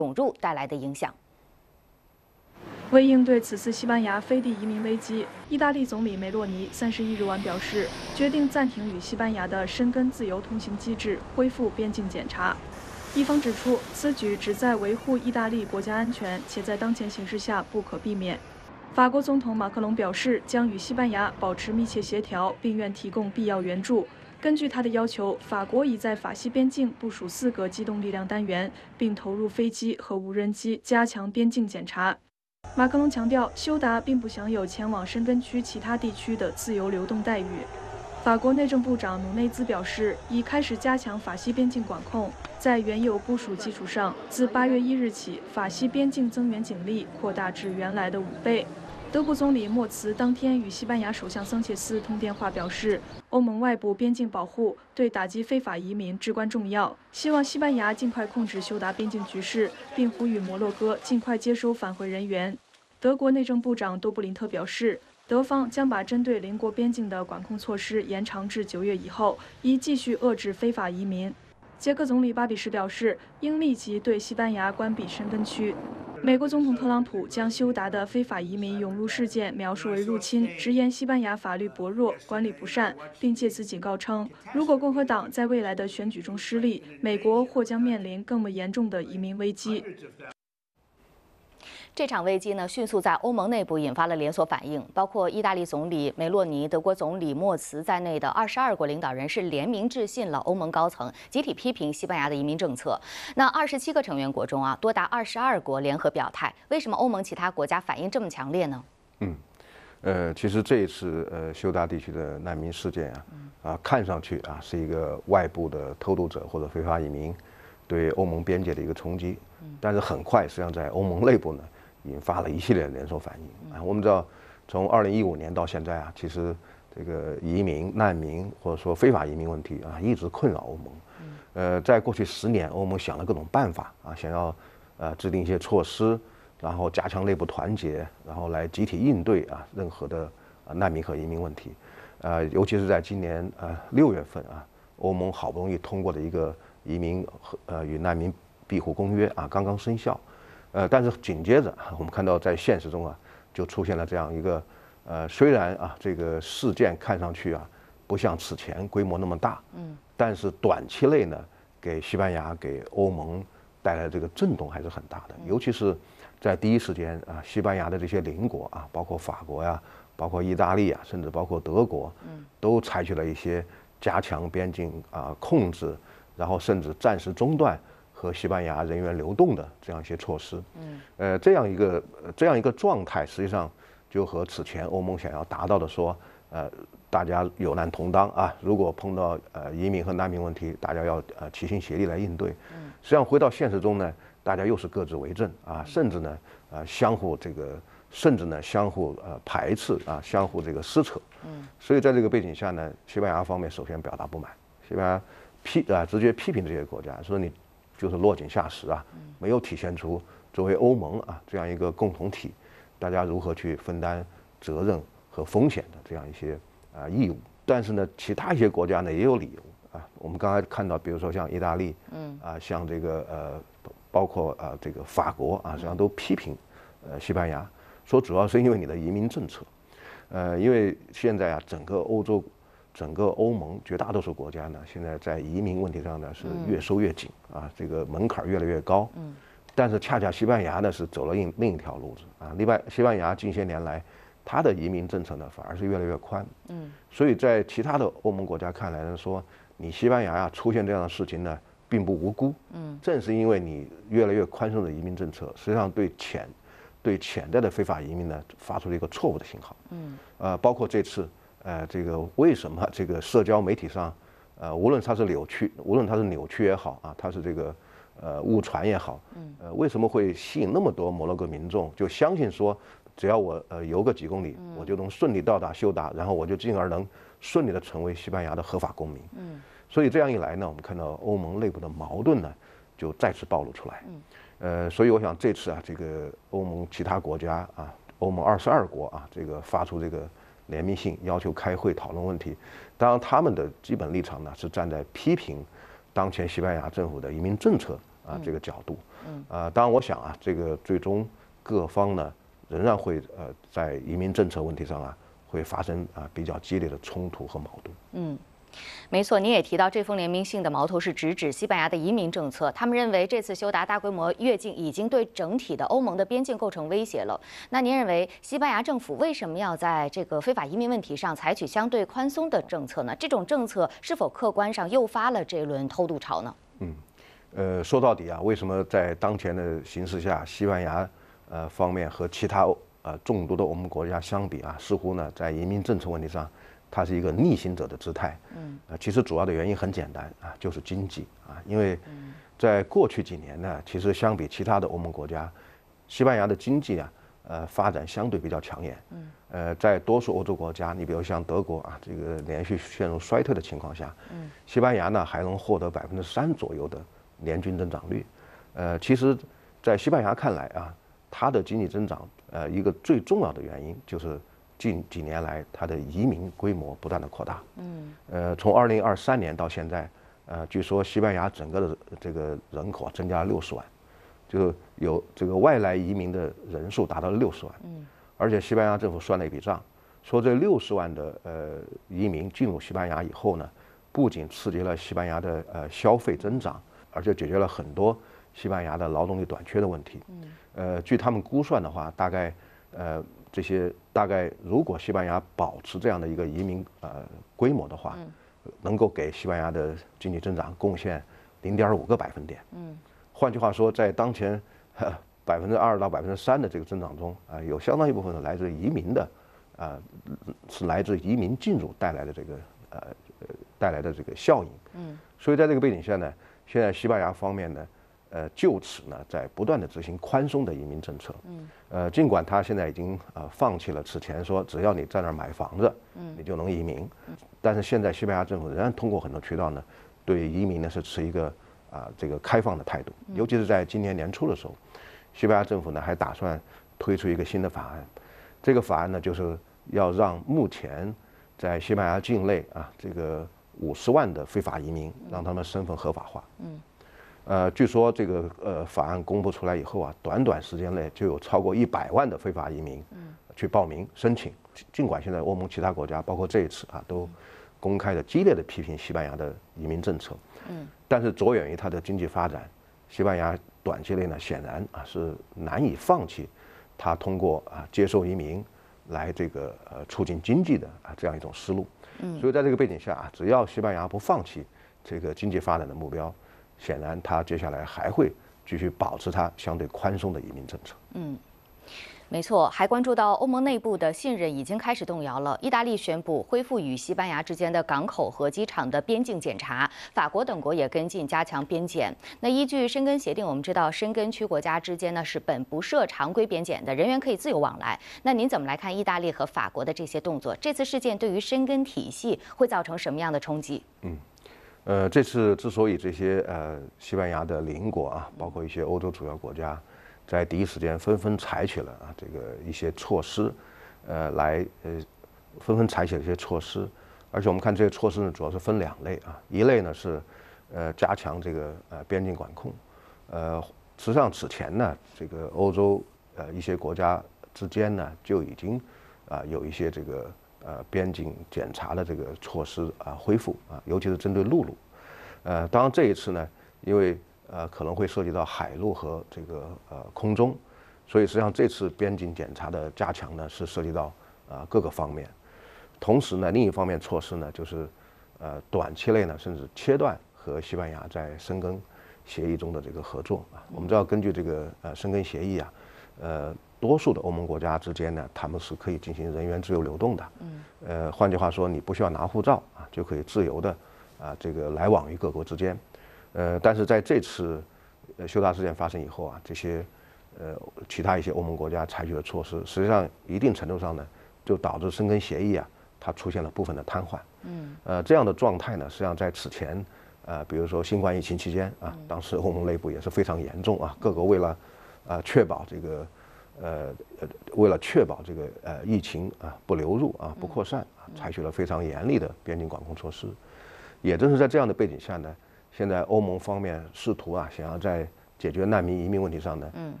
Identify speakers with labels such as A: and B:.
A: 涌入带来的影响。
B: 为应对此次西班牙飞地移民危机，意大利总理梅洛尼31日晚表示，决定暂停与西班牙的申根自由通行机制，恢复边境检查。一方指出，此举旨在维护意大利国家安全，且在当前形势下不可避免。法国总统马克龙表示，将与西班牙保持密切协调，并愿提供必要援助。根据他的要求，法国已在法西边境部署4个机动力量单元，并投入飞机和无人机，加强边境检查。马克龙强调，休达并不享有前往申根区其他地区的自由流动待遇。法国内政部长努内兹表示，已开始加强法西边境管控，在原有部署基础上，自8月1日起，法西边境增援警力扩大至原来的5倍。德国总理默茨当天与西班牙首相桑切斯通电话，表示欧盟外部边境保护对打击非法移民至关重要，希望西班牙尽快控制休达边境局势，并呼吁摩洛哥尽快接收返回人员。德国内政部长多布林特表示，德方将把针对邻国边境的管控措施延长至9月以后，以继续遏制非法移民。捷克总理巴比什表示，应立即对西班牙关闭申根区。美国总统特朗普将休达的非法移民涌入事件描述为入侵，直言西班牙法律薄弱、管理不善，并借此警告称，如果共和党在未来的选举中失利，美国或将面临更为严重的移民危机。
A: 这场危机呢，迅速在欧盟内部引发了连锁反应，包括意大利总理梅洛尼、德国总理默茨在内的22国领导人是联名致信了欧盟高层，集体批评西班牙的移民政策。那27个成员国中啊，多达22国联合表态。为什么欧盟其他国家反应这么强烈呢？
C: 其实这一次休达地区的难民事件看上去是一个外部的偷渡者或者非法移民对欧盟边界的一个冲击，但是很快实际上在欧盟内部呢，引发了一系列的连锁反应我们知道，从2015年到现在其实这个移民、难民或者说非法移民问题一直困扰欧盟。在过去10年，欧盟想了各种办法想要制定一些措施，然后加强内部团结，然后来集体应对任何的难民和移民问题。尤其是在今年6月份欧盟好不容易通过的一个移民与难民庇护公约刚刚生效。但是紧接着我们看到在现实中就出现了这样一个虽然这个事件看上去不像此前规模那么大，但是短期内呢给西班牙给欧盟带来的这个震动还是很大的，尤其是在第一时间西班牙的这些邻国包括法国呀，包括意大利甚至包括德国，都采取了一些加强边境控制，然后甚至暂时中断和西班牙人员流动的这样一些措施。这样一个状态，实际上就和此前欧盟想要达到的说，大家有难同当如果碰到移民和难民问题，大家要齐心协力来应对。实际上回到现实中呢，大家又是各自为政甚至呢相互排斥相互这个撕扯。所以在这个背景下呢，西班牙方面首先表达不满，西班牙直接批评这些国家，说你就是落井下石没有体现出作为欧盟这样一个共同体，大家如何去分担责任和风险的这样一些义务。但是呢，其他一些国家呢也有理由我们刚才看到，比如说像意大利，像这个包括这个法国实际上都批评西班牙，说主要是因为你的移民政策。因为现在整个欧洲、整个欧盟绝大多数国家呢，现在在移民问题上呢是越收越紧这个门槛越来越高。但是恰恰西班牙呢是走了另一条路子西班牙近些年来，它的移民政策呢反而是越来越宽。所以在其他的欧盟国家看来呢，说你西班牙出现这样的事情呢，并不无辜。正是因为你越来越宽松的移民政策，实际上对潜在的非法移民呢发出了一个错误的信号。包括这次这个为什么这个社交媒体上无论它是扭曲也好它是这个误传也好，为什么会吸引那么多摩洛哥民众就相信说，只要我游个几公里，我就能顺利到达休达，然后我就进而能顺利的成为西班牙的合法公民。所以这样一来呢，我们看到欧盟内部的矛盾呢就再次暴露出来。所以我想这次这个欧盟其他国家欧盟22国这个发出这个联名信，要求开会讨论问题。当然，他们的基本立场呢是站在批评当前西班牙政府的移民政策这个角度。当然我想啊，这个最终各方呢仍然会在移民政策问题上会发生比较激烈的冲突和矛盾。
A: 没错，您也提到这封联名信的矛头是直指西班牙的移民政策。他们认为这次休达大规模越境已经对整体的欧盟的边境构成威胁了。那您认为西班牙政府为什么要在这个非法移民问题上采取相对宽松的政策呢？这种政策是否客观上诱发了这一轮偷渡潮呢？
C: 说到底为什么在当前的形势下，西班牙方面和其他众多的欧盟国家相比似乎呢在移民政策问题上，它是一个逆行者的姿态。其实主要的原因很简单就是经济因为在过去几年呢，其实相比其他的欧盟国家，西班牙的经济发展相对比较抢眼。在多数欧洲国家，你比如像德国这个连续陷入衰退的情况下，西班牙呢还能获得3%左右的年均增长率。其实，在西班牙看来它的经济增长一个最重要的原因就是近几年来它的移民规模不断的扩大。从2023年到现在，据说西班牙整个的这个人口增加了60万，就有这个外来移民的人数达到了60万。而且西班牙政府算了一笔账，说这60万的移民进入西班牙以后呢，不仅刺激了西班牙的消费增长，而且解决了很多西班牙的劳动力短缺的问题。据他们估算的话，大概如果西班牙保持这样的一个移民规模的话，能够给西班牙的经济增长贡献0.5个百分点。换句话说，在当前2%到3%的这个增长中有相当一部分是来自移民的是来自移民进入带来的这个效应。所以在这个背景下呢，现在西班牙方面呢就此呢在不断的执行宽松的移民政策。尽管他现在已经放弃了此前说只要你在那儿买房子你就能移民，但是现在西班牙政府仍然通过很多渠道呢对移民呢是持一个这个开放的态度。尤其是在今年年初的时候，西班牙政府呢还打算推出一个新的法案。这个法案呢就是要让目前在西班牙境内这个50万的非法移民让他们身份合法化。据说这个法案公布出来以后短短时间内就有超过100万的非法移民去报名申请。尽管现在欧盟其他国家包括这一次都公开的激烈的批评西班牙的移民政策，但是着眼于它的经济发展，西班牙短期内呢显然是难以放弃它通过接受移民来这个促进经济的这样一种思路。所以在这个背景下只要西班牙不放弃这个经济发展的目标，显然它接下来还会继续保持它相对宽松的移民政策。
A: 没错，还关注到欧盟内部的信任已经开始动摇了。意大利宣布恢复与西班牙之间的港口和机场的边境检查，法国等国也跟进加强边检。那依据申根协定，我们知道申根区国家之间呢是本不设常规边检的，人员可以自由往来。那您怎么来看意大利和法国的这些动作？这次事件对于申根体系会造成什么样的冲击？
C: 这次之所以这些西班牙的邻国包括一些欧洲主要国家，在第一时间纷纷采取了这个一些措施，纷纷采取了一些措施，而且我们看这些措施呢，主要是分2类一类呢是加强这个边境管控。实际上此前呢，这个欧洲一些国家之间呢就已经有一些这个边境检查的这个措施恢复尤其是针对陆路。当然这一次呢，因为可能会涉及到海路和这个空中，所以实际上这次边境检查的加强呢是涉及到各个方面。同时呢，另一方面措施呢就是短期内呢甚至切断和西班牙在申根协议中的这个合作我们知道根据这个申根协议多数的欧盟国家之间呢，他们是可以进行人员自由流动的。换句话说，你不需要拿护照就可以自由的这个来往于各国之间。但是在这次休达事件发生以后这些其他一些欧盟国家采取的措施，实际上一定程度上呢，就导致申根协议它出现了部分的瘫痪。这样的状态呢，实际上在此前比如说新冠疫情期间当时欧盟内部也是非常严重各国为了确保这个疫情不流入不扩散采取了非常严厉的边境管控措施。也正是在这样的背景下呢， 现在欧盟方面试图想要在解决难民移民问题上呢，